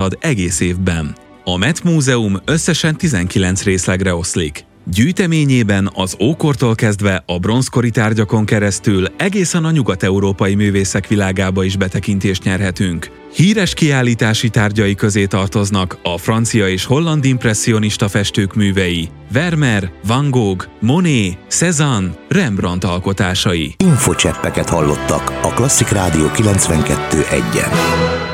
halad egész évben. A Met Múzeum összesen 19 részlegre oszlik. Gyűjteményében az ókortól kezdve a bronzkori tárgyakon keresztül egészen a nyugat-európai művészek világába is betekintést nyerhetünk. Híres kiállítási tárgyai közé tartoznak a francia és holland impresszionista festők művei, Vermeer, Van Gogh, Monet, Cézanne, Rembrandt alkotásai. Infocseppeket hallottak a Klasszik Rádió 92.1-en.